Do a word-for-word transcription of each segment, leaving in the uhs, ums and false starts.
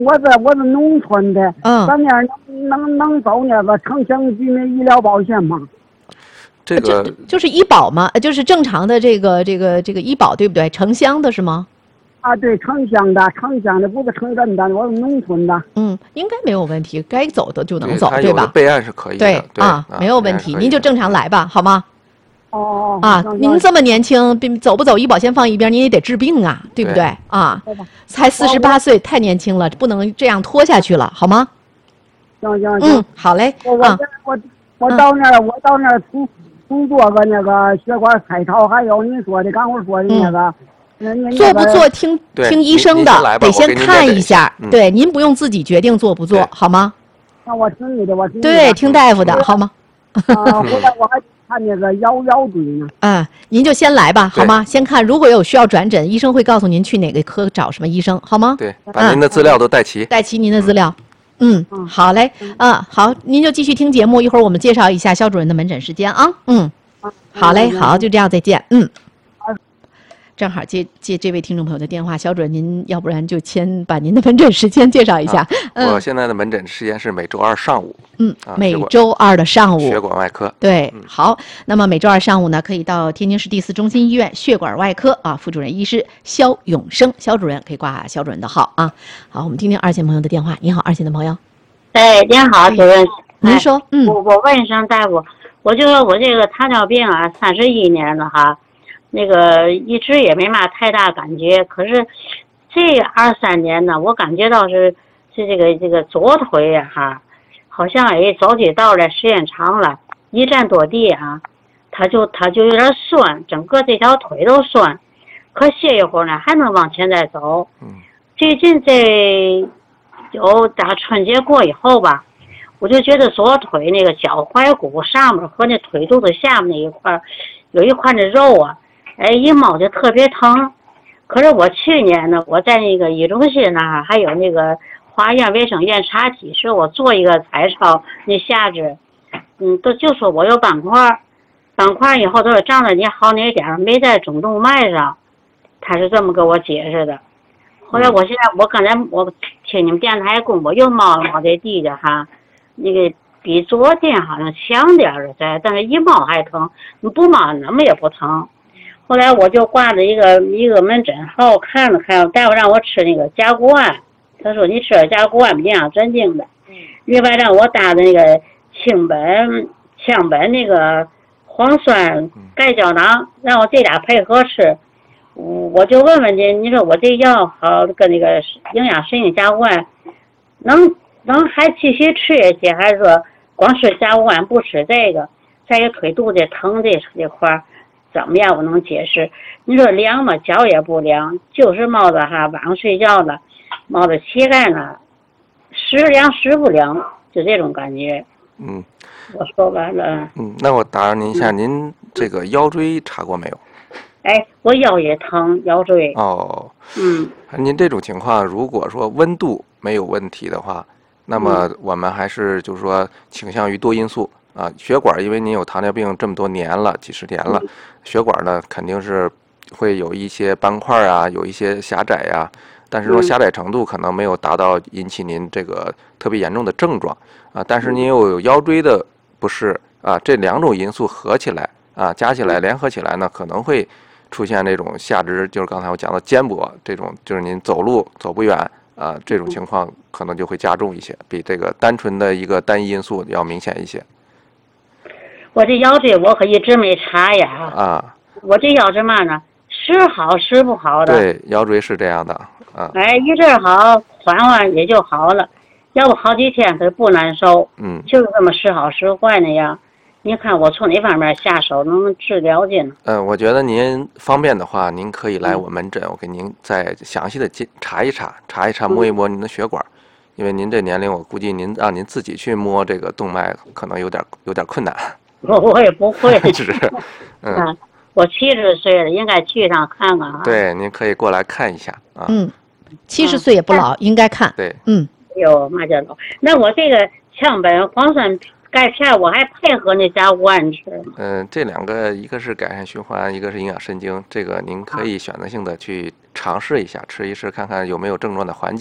我这我是农村的， 嗯， 咱那能能能走那个城乡居民医疗保险吗？ 这个就就是医保嘛，就是正常的这个这个这个医保，对不对？城乡的是吗？ 啊，对，城乡的，城乡的不是城镇的，我是农村的。 嗯，应该没有问题，该走的就能对走，对吧？ 备案是可以的， 对对啊，没有问题，您就正常来吧，好吗？ 哦啊，您这么年轻，走不走医保先放一边，您也得治病啊，对不对？啊，才四十八岁，太年轻了，不能这样拖下去了，好吗？ 行行行，嗯，好嘞。 我我我我到那儿，我到那儿从从做个那个血管彩超，还有您说的刚我说的那个。 做不做听听医生的，得先看一下。对，您不用自己决定做不做，好吗？ 那我听你的，我听对，听大夫的，好吗？ 啊，回来我还看那个腰腰椎呢。 嗯，您就先来吧，好吗？先看，如果有需要转诊，医生会告诉您去哪个科找什么医生，好吗？ 对，把您的资料都带齐， 带齐您的资料。嗯，好嘞，嗯，好，您就继续听节目，一会儿我们介绍一下肖主任的门诊时间啊。嗯，好嘞，好，就这样，再见。嗯。正好接接这位听众朋友的电话，肖主任，您要不然就先把您的门诊时间介绍一下。 啊嗯、我现在的门诊时间是每周二上午。 嗯，啊、每周二的上午。 血管外科。 对，嗯、好，那么每周二上午呢，可以到天津市第四中心医院血管外科啊，副主任医师肖永生，肖主任可以挂肖主任的号啊。好，我们听听二线朋友的电话。你好，二线的朋友。 哎，您好，主任。 您说，嗯， 我我问一声大夫，我就说我这个糖尿病啊，三十一年了哈。那个一直也没嘛太大感觉，可是这二三年呢，我感觉到是是这个这个左腿呀、啊、哈，好像哎走起道来时间长了，一站多地啊，它就它就有点酸，整个这条腿都酸。可歇一会儿呢，还能往前再走。最近这有打春节过以后吧，我就觉得左腿那个脚踝骨上面和那腿肚子下面那一块有一块的肉啊。哎，一摸就特别疼。可是我去年呢，我在那个医中心那儿，还有那个华院卫生院查体时，我做一个彩超，那下肢，嗯，都就说我有斑块，斑块以后都是长得你好哪点，没在中动脉上，他是这么给我解释的。后来我现在我刚才我听你们电台公布又摸了摸这地的哈，那个比昨天好像强点儿的，但是一摸还疼，你不摸怎么也不疼。后来我就挂着一个一个门诊号看了看，大夫让我吃那个甲钴胺，他说你吃了甲钴胺营养镇静的，另外让我搭的那个氢苯羟苯那个磺酸钙胶囊，让我这俩配合吃。我就问问你，你说我这药好跟那个营养神经甲钴胺能能还继续吃一些，还是说光吃甲钴胺不吃这个？再一个腿肚子疼这这块怎么样？我能解释？你说凉嘛，脚也不凉，就是冒着哈晚上睡觉了，冒着膝盖呢，时凉时不凉，就这种感觉。 嗯， 我说完了。 嗯，那我打扰您一下，嗯、您这个腰椎查过没有？ 哎，我腰也疼，腰椎。 哦。 嗯。 您这种情况，如果说温度没有问题的话，那么我们还是就是说倾向于多因素。啊，血管因为您有糖尿病这么多年了，几十年了，血管呢肯定是会有一些斑块啊，有一些狭窄呀、啊，但是说狭窄程度可能没有达到引起您这个特别严重的症状啊。但是您又有腰椎的不适啊，这两种因素合起来啊，加起来联合起来呢，可能会出现这种下肢，就是刚才我讲的肩膊这种，就是您走路走不远啊，这种情况可能就会加重一些，比这个单纯的一个单一因素要明显一些。 我这腰椎我可一直没查呀啊！ 我这腰是嘛呢？时好时不好的。 对，腰椎是这样的啊。 哎，一阵好，缓缓也就好了，要不好几天可是不难受。 嗯， 就是这么时好时坏那样。你看我从哪方面下手能治疗去呢？ 嗯、呃，我觉得您方便的话，您可以来我门诊，嗯、我给您再详细的查一查，查一查，摸一摸您的血管。嗯，因为您这年龄，我估计您让您自己去摸这个动脉，可能有点有点困难。 我我也不会， 是，嗯、 啊，我七十岁了，应该去上看看啊。 对，您可以过来看一下啊。 嗯，七十岁也不老，嗯、应该看。 对， 嗯。 哎呦，嘛叫老？那我这个羟苯磺酸钙片，我还配合那甲钴胺吃吗？ 嗯，这两个一个是改善循环，一个是营养神经，这个您可以选择性的去尝试一下，吃一吃看看有没有症状的缓解。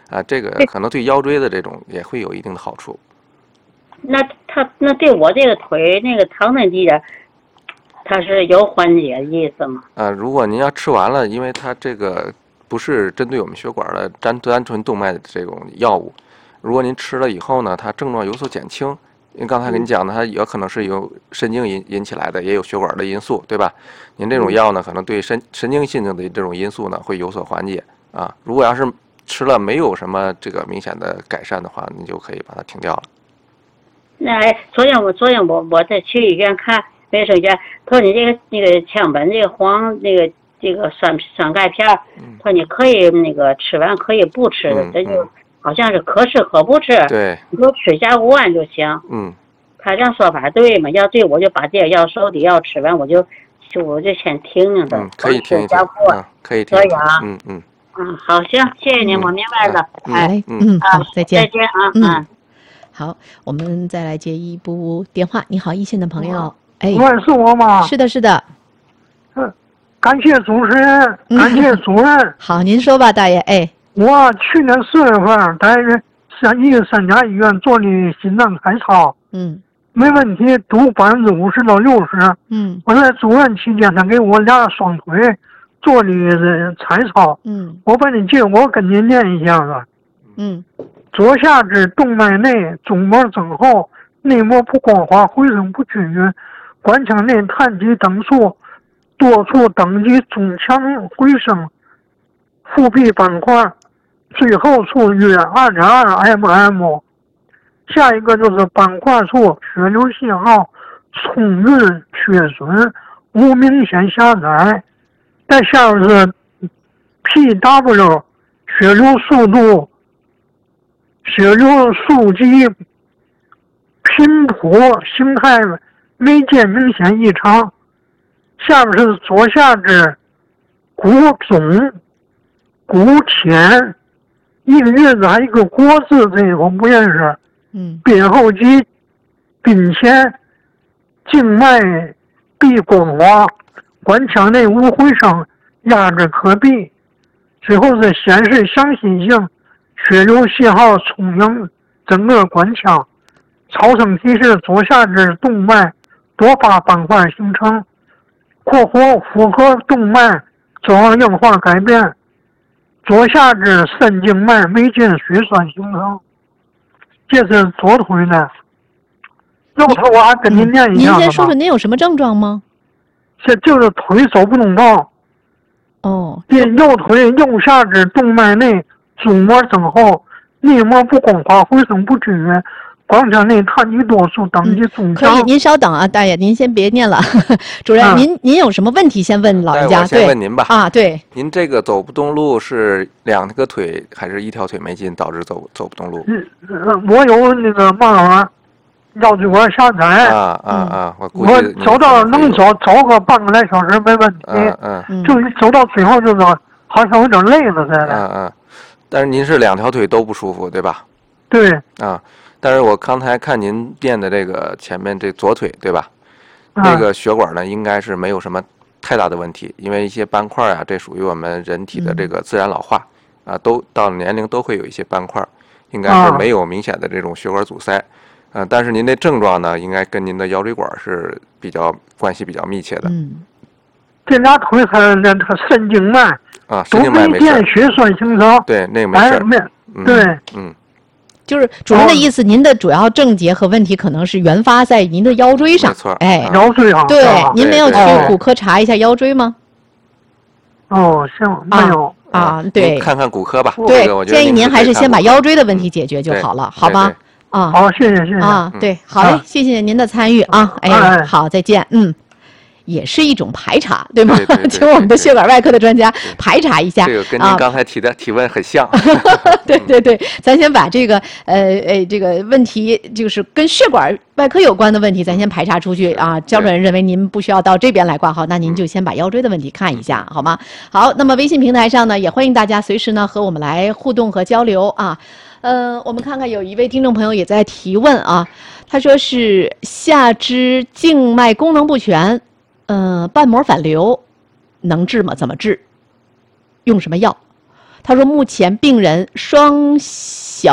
啊，这个可能对腰椎的这种也会有一定的好处。 那他那对我这个腿那个疼的地方，它是有缓解的意思吗？ 啊，如果您要吃完了，因为它这个不是针对我们血管的单单纯动脉的这种药物，如果您吃了以后呢，它症状有所减轻，因为刚才跟你讲的，它有可能是由神经引引起来的，也有血管的因素，对吧？您这种药呢，可能对神神经性的这种因素呢会有所缓解啊。如果要是吃了没有什么这个明显的改善的话，你就可以把它停掉了。 那昨天我昨天我我在去医院看卫生间，他说你这个那个羟苯这个黄那个这个酸酸钙片，他说你可以那个吃完可以不吃的， 嗯、 这就好像是可吃可不吃。 对， 你说吃甲钴胺就行。 嗯， 他这样说法对吗？要对我就把这个药手底药吃完，我就就我就先停停它。 嗯，可以停一停。嗯，可以停。 可以啊。 嗯嗯。 嗯，好，行，谢谢您，我明白了。 哎，嗯，好，再见。 再见啊， 嗯。好，我们再来接一部电话。你好，一线的朋友。哎， 喂，是我吗？ 是的，是的。 嗯，感谢主持人，感谢主任。 嗯、好，您说吧，大爷。哎， 我去年四月份在三一三甲医院做的心脏彩超， 嗯， 没问题，读百分之五十到六十。 嗯， 我在住院期间，他给我俩双腿做的彩超。 嗯， 我把你结果跟您念一下子。 嗯。 左下肢动脉内总膜增厚，内膜不光滑，回声不均匀，管腔内碳基等处多处等级中强回声，腹壁板块最后处约 二点二 mm。 下一个就是板块处血流信号充裕缺损，无明显狭窄。再下边是 P W 血流速度血流数级频谱形态没见明显异常。下面是左下肢骨肿骨浅，一个月子还一个国字，这个我不认识。 嗯， 髌后肌髌前静脉壁光滑，管腔内无回声，压着可闭。最后是显示详细性血流信号充盈整个管腔。超声提示左下肢动脉多发板块形成，括弧符合动脉走向硬化改变。左下肢肾静脉没见血栓形成。这是左腿呢，右腿我还跟您念一下。 您先说说您有什么症状吗？ 这就是腿走不动道。 哦， 这右腿右下肢动脉内总膜增厚，内膜不光滑，回声不均匀，管腔内碳基多数等级中强。 可以，您稍等啊，大爷，您先别念了。主任，嗯、您您有什么问题先问老人家？ 我先问您吧。 啊，对。 您这个走不动路是两个腿还是一条腿没劲导致走走不动路？ 嗯，我有那个嘛玩意儿，腰椎管狭窄。 啊啊啊！我估计我走到能走走个半个来小时没问题。 嗯嗯。 就走到最后就是好像有点累了似的。 嗯嗯。但是您是两条腿都不舒服，对吧？ 对。 啊。但是我刚才看您垫的这个前面这左腿，对吧？ 啊、 那个血管呢，应该是没有什么太大的问题，因为一些斑块啊，这属于我们人体的这个自然老化、嗯、啊，都到了年龄都会有一些斑块，应该是没有明显的这种血管阻塞。嗯、啊，但是您的症状呢，应该跟您的腰椎管是比较关系比较密切的。 嗯， 这俩腿还有那个肾静脉啊，肾静脉没事。 都没见血栓形成。 对，那个没事。 没， 嗯、 对， 嗯。 就是主任的意思，您的主要症结和问题可能是原发在您的腰椎上。 没错， 哎， 腰椎上。 对，您没有去骨科查一下腰椎吗？ 哦，行，没有啊，对， 看看骨科吧。 对，建议您还是先把腰椎的问题解决就好了，好吧？啊， 好，谢谢，谢谢啊，对，好嘞，谢谢您的参与啊，哎，好，再见，嗯。也是一种排查，对吗？ 对对对对请我们的血管外科的专家排查一下。 这个跟您刚才提的提问很像。 对对对，咱先把这个呃呃这个问题，就是跟血管外科有关的问题，咱先排查出去啊。焦主任认为您不需要到这边来挂号，那您就先把腰椎的问题看一下，好吗？好，那么微信平台上呢，也欢迎大家随时呢和我们来互动和交流啊。呃，我们看看有一位听众朋友也在提问啊，他说是下肢静脉功能不全。呃，瓣膜反流能治吗？怎么治？用什么药？ 他说目前病人双